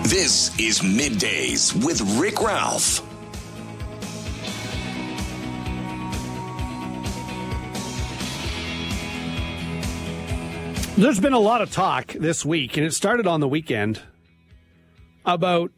This is Middays with Rick Ralph. There's been a lot of talk this week, and it started on the weekend, about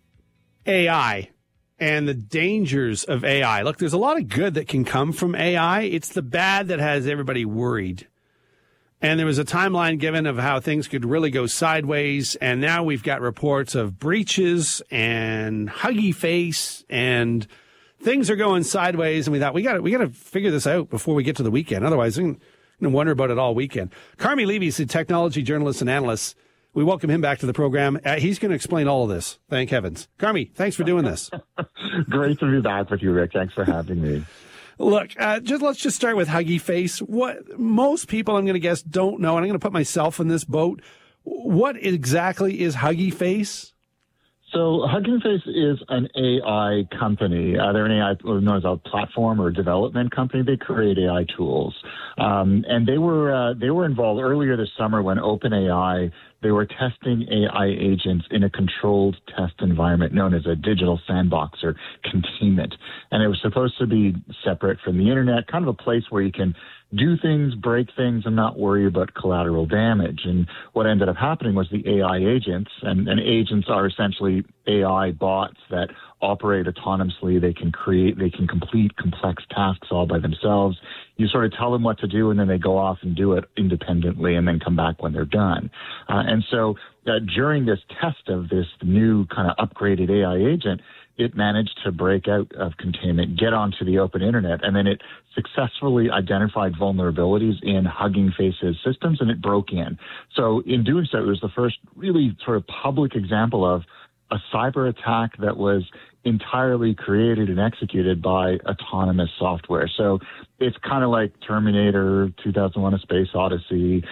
AI and the dangers of AI. Look, there's a lot of good that can come from AI. It's the bad that has everybody worried. And there was a timeline given of how things could really go sideways, and now we've got reports of breaches and Huggy Face, and things are going sideways, and we thought we got to figure this out before we get to the weekend. Otherwise, I'm going to wonder about it all weekend. Carmi Levy's a technology journalist and analyst. We welcome him back to the program. He's going to explain all of this. Thank heavens. Carmi, thanks for doing this. Great to be back with you, Rick. Thanks for having me. Look, let's just start with Huggy Face. What most people, I'm going to guess, don't know, and I'm going to put myself in this boat. What exactly is Huggy Face? So Hugging Face is an AI company. They're an AI, known as a platform or development company. They create AI tools. And they were involved earlier this summer when OpenAI, they were testing AI agents in a controlled test environment known as a digital sandbox or containment. And it was supposed to be separate from the internet, kind of a place where you can do things, break things, and not worry about collateral damage. And what ended up happening was the AI agents, and agents are essentially AI bots that operate autonomously. They can complete complex tasks all by themselves. You sort of tell them what to do, and then they go off and do it independently and then come back when they're done. And so during this test of this new kind of upgraded AI agent, it managed to break out of containment, get onto the open internet, and then it successfully identified vulnerabilities in Hugging Face's systems, and it broke in. So in doing so, it was the first really sort of public example of a cyber attack that was entirely created and executed by autonomous software. So it's kind of like Terminator, 2001: A Space Odyssey,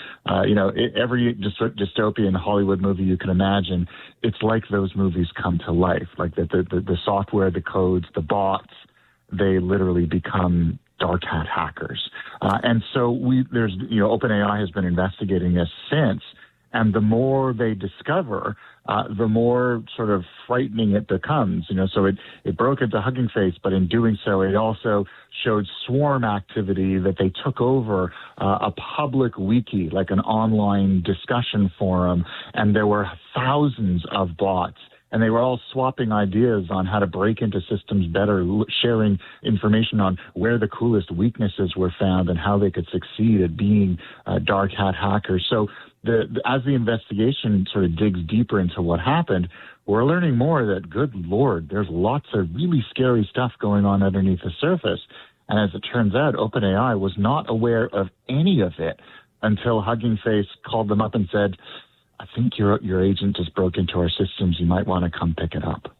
every dystopian Hollywood movie you can imagine. It's like those movies come to life, like the software, the codes, the bots, they literally become dark hat hackers. And so OpenAI has been investigating this since. And the more they discover, the more sort of frightening it becomes. So it broke into Hugging Face, but in doing so, it also showed swarm activity that they took over a public wiki, like an online discussion forum, and there were thousands of bots. And they were all swapping ideas on how to break into systems better, sharing information on where the coolest weaknesses were found and how they could succeed at being dark hat hackers. So as the investigation sort of digs deeper into what happened, we're learning more that, good Lord, there's lots of really scary stuff going on underneath the surface. And as it turns out, OpenAI was not aware of any of it until Hugging Face called them up and said, I think your agent just broke into our systems. You might want to come pick it up.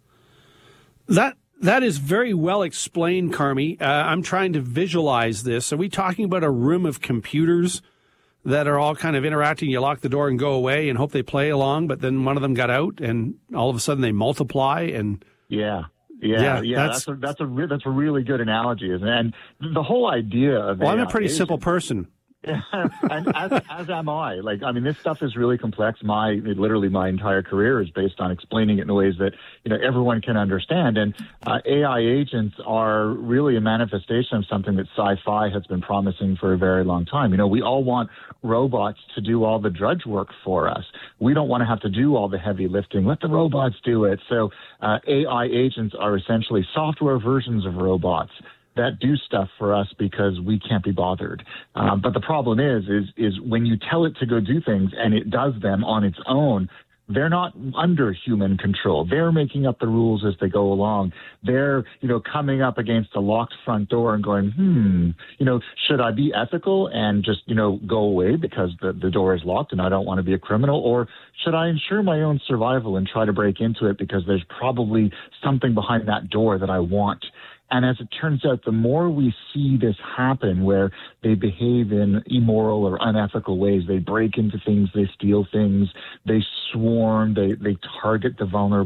That is very well explained, Carmi. I'm trying to visualize this. Are we talking about a room of computers that are all kind of interacting? You lock the door and go away and hope they play along, but then one of them got out and all of a sudden they multiply and yeah. That's a really good analogy, isn't it? And the whole idea of I'm a pretty simple person. And as am I. This stuff is really complex. Literally my entire career is based on explaining it in ways that, everyone can understand. And AI agents are really a manifestation of something that sci-fi has been promising for a very long time. We all want robots to do all the drudge work for us. We don't want to have to do all the heavy lifting. Let the robots do it. So AI agents are essentially software versions of robots that do stuff for us because we can't be bothered. But the problem is when you tell it to go do things and it does them on its own, they're not under human control. They're making up the rules as they go along. They're, coming up against a locked front door and going, should I be ethical and just, go away because the door is locked and I don't want to be a criminal? Or should I ensure my own survival and try to break into it because there's probably something behind that door that I want? And as it turns out, the more we see this happen where they behave in immoral or unethical ways, they break into things, they steal things, they swarm, they target the vulnerable.